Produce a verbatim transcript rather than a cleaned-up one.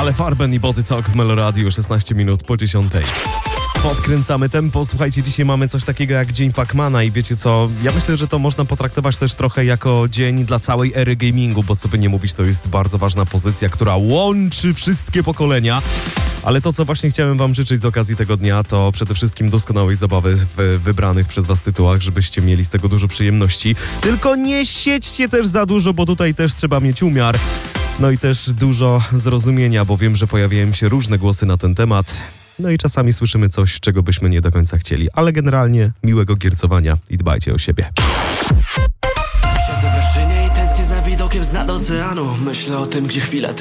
Ale Farben i Body Talk w Meloradiu, szesnaście minut po dziesiątej. Podkręcamy tempo. Słuchajcie, dzisiaj mamy coś takiego jak Dzień Pacmana i wiecie co, ja myślę, że to można potraktować też trochę jako dzień dla całej ery gamingu, bo co by nie mówić, to jest bardzo ważna pozycja, która łączy wszystkie pokolenia. Ale to, co właśnie chciałem wam życzyć z okazji tego dnia, to przede wszystkim doskonałej zabawy w wybranych przez was tytułach, żebyście mieli z tego dużo przyjemności. Tylko nie siedźcie też za dużo, bo tutaj też trzeba mieć umiar. No i też dużo zrozumienia, bo wiem, że pojawiają się różne głosy na ten temat. No i czasami słyszymy coś, czego byśmy nie do końca chcieli. Ale generalnie miłego giercowania i dbajcie o siebie. Siedzę w Raszynie i tęsknię za widokiem z nad oceanu. Myślę o tym, gdzie chwilę